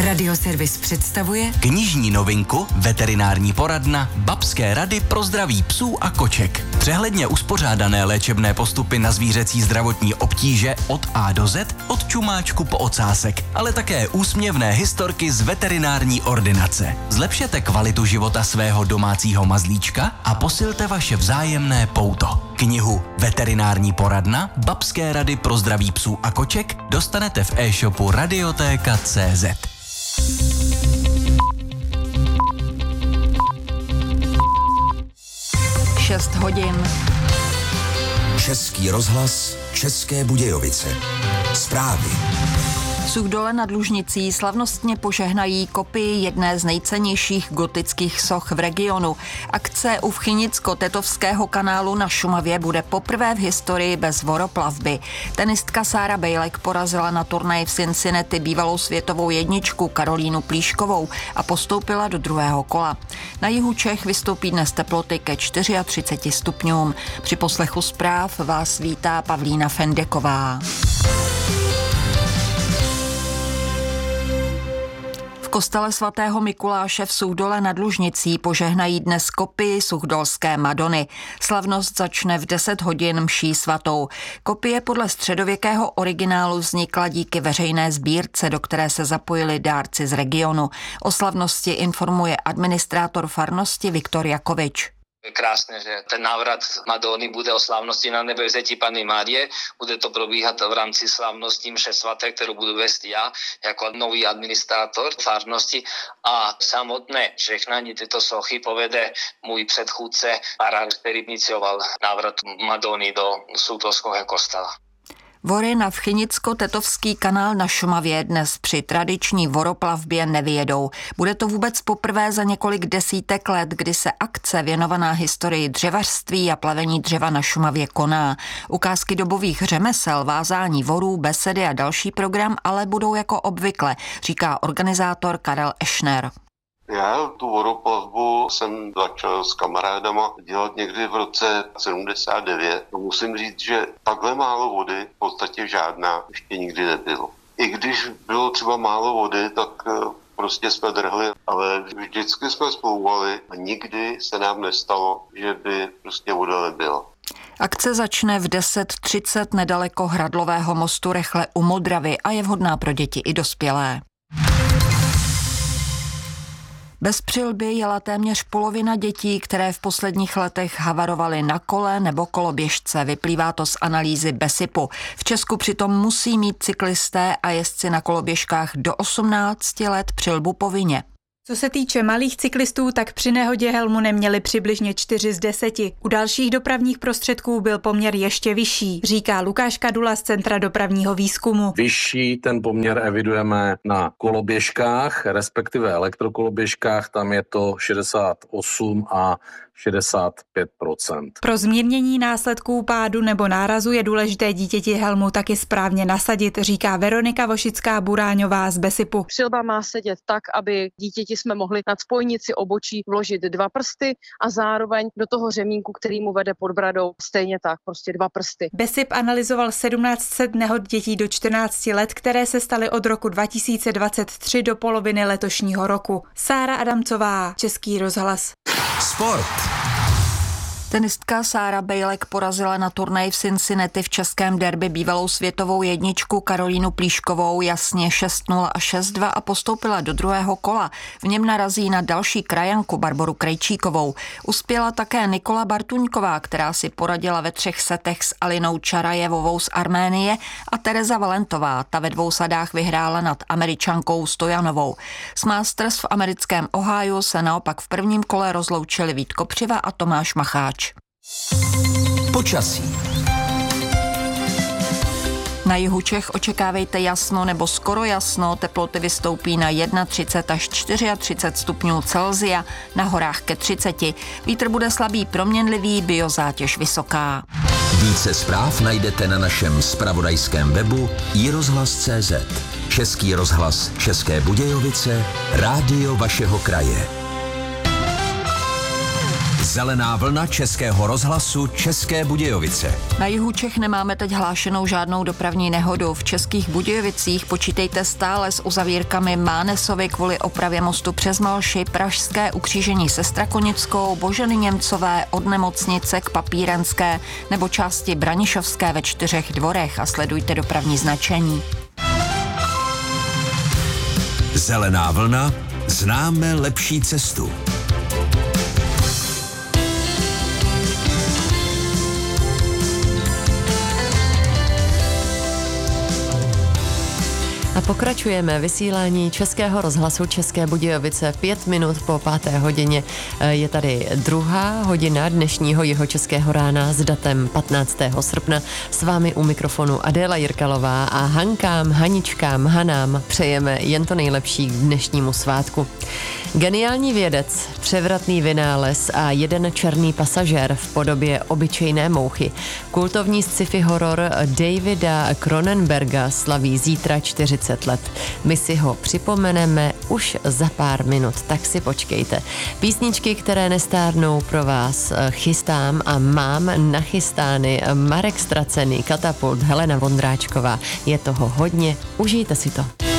Radioservis představuje knižní novinku Veterinární poradna Babské rady pro zdraví psů a koček. Přehledně uspořádané léčebné postupy na zvířecí zdravotní obtíže od A do Z, od čumáčku po ocásek, ale také úsměvné historky z veterinární ordinace. Zlepšete kvalitu života svého domácího mazlíčka a posilte vaše vzájemné pouto. Knihu Veterinární poradna Babské rady pro zdraví psů a koček dostanete v e-shopu Radiotéka.cz. 6 hodin. Český rozhlas, České Budějovice. Zprávy. V Suchdole nad Lužnicí slavnostně požehnají kopii jedné z nejcennějších gotických soch v regionu. Akce u Vchynicko-Tetovského kanálu na Šumavě bude poprvé v historii bez voroplavby. Tenistka Sára Bejlek porazila na turnaji v Cincinnati bývalou světovou jedničku Karolínu Plíškovou a postoupila do druhého kola. Na jihu Čech vystoupí dnes teploty ke 34 stupňům. Při poslechu zpráv vás vítá Pavlína Fendeková. V kostele svatého Mikuláše v Suchdole nad Lužnicí požehnají dnes kopii suchdolské Madony. Slavnost začne v 10 hodin mší svatou. Kopie podle středověkého originálu vznikla díky veřejné sbírce, do které se zapojili dárci z regionu. O slavnosti informuje administrátor farnosti Viktor Jakovič. Je krásné, že ten návrat Madony bude o slávnosti na nebevzetí Panny Márie. Bude to probíhat v rámci slávnosti mše svaté, kterou budu vést já jako nový administrátor farnosti. A samotné žehnání této sochy povede můj předchůdce farár, který inicioval návrat Madony do Suchdolského kostela. Vory na Vchynicko-Tetovský kanál na Šumavě dnes při tradiční voroplavbě nevyjedou. Bude to vůbec poprvé za několik desítek let, kdy se akce věnovaná historii dřevařství a plavení dřeva na Šumavě koná. Ukázky dobových řemesel, vázání vorů, besedy a další program ale budou jako obvykle, říká organizátor Karel Ešner. Já tu voroplavbu jsem začal s kamarádama dělat někdy v roce 79. Musím říct, že takhle málo vody, v podstatě žádná, ještě nikdy nebylo. I když bylo třeba málo vody, tak prostě jsme drhli, ale vždycky jsme splouvali a nikdy se nám nestalo, že by prostě voda nebyla. Akce začne v 10:30 nedaleko Hradlového mostu Rechle u Modravy a je vhodná pro děti i dospělé. Bez přilby jela téměř polovina dětí, které v posledních letech havarovaly na kole nebo koloběžce. Vyplývá to z analýzy BESIPu. V Česku přitom musí mít cyklisté a jezdci na koloběžkách do 18 let přilbu povinně. Co se týče malých cyklistů, tak při nehodě helmu neměli přibližně 4 z 10. U dalších dopravních prostředků byl poměr ještě vyšší, říká Lukáš Kadula z Centra dopravního výzkumu. Vyšší ten poměr evidujeme na koloběžkách, respektive elektrokoloběžkách, tam je to 68 a 65%. Pro zmírnění následků pádu nebo nárazu je důležité dítěti helmu taky správně nasadit, říká Veronika Vošická-Buráňová z BESIPu. Přilba má sedět tak, aby dítěti jsme mohli nad spojnici obočí vložit 2 prsty a zároveň do toho řemínku, který mu vede pod bradou, stejně tak, prostě 2 prsty. BESIP analyzoval 1700 nehod dětí do 14 let, které se staly od roku 2023 do poloviny letošního roku. Sára Adamcová, Český rozhlas. Sport. Tenistka Sára Bejlek porazila na turnaji v Cincinnati v českém derby bývalou světovou jedničku Karolínu Plíškovou jasně 6-0 a 6-2 a postoupila do druhého kola. V něm narazí na další krajanku Barboru Krejčíkovou. Uspěla také Nikola Bartuňková, která si poradila ve 3 setech s Alinou Čarajevovou z Arménie a Tereza Valentová. Ta ve 2 sadách vyhrála nad Američankou Stojanovou. S Masters v americkém Ohiu se naopak v prvním kole rozloučili Vít Kopřiva a Tomáš Macháč. Počasí. Na jihu Čech očekávejte jasno nebo skoro jasno, teploty vystoupí na 31 až 34 stupňů Celsia, na horách ke 30. Vítr bude slabý proměnlivý, biozátěž vysoká. Více zpráv najdete na našem zpravodajském webu iRozhlas.cz. Český rozhlas České Budějovice, rádio vašeho kraje. Zelená vlna Českého rozhlasu České Budějovice. Na jihu Čech nemáme teď hlášenou žádnou dopravní nehodu. V Českých Budějovicích počítejte stále s uzavírkami Mánesovy kvůli opravě mostu přes Malši, Pražské ukřížení se Strakonickou, Boženy Němcové od nemocnice k Papírenské nebo části Branišovské ve 4 Dvorech a sledujte dopravní značení. Zelená vlna, známe lepší cestu. A pokračujeme vysílání Českého rozhlasu České Budějovice 5 minut po 5. hodině. Je tady 2. hodina dnešního jihočeského rána s datem 15. srpna. S vámi u mikrofonu Adéla Jirkalová a Hankám, Haničkám, Hanám přejeme jen to nejlepší k dnešnímu svátku. Geniální vědec, převratný vynález a jeden černý pasažér v podobě obyčejné mouchy. Kultovní sci-fi horor Davida Cronenberga slaví zítra 40 let. My si ho připomeneme už za pár minut, tak si počkejte. Písničky, které nestárnou, pro vás chystám a mám nachystány Marek Stracený, Katapult, Helena Vondráčková. Je toho hodně, užijte si to.